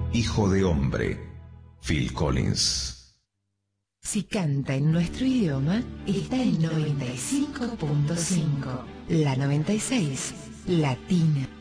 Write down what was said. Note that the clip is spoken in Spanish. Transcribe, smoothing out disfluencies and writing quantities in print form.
Hijo de hombre, Phil Collins. Si canta en nuestro idioma, está en 95.5. La 96, Latina.